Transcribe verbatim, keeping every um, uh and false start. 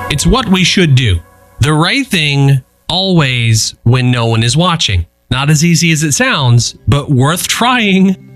It's what we should do. The right thing always when no one is watching. Not as easy as it sounds, but worth trying.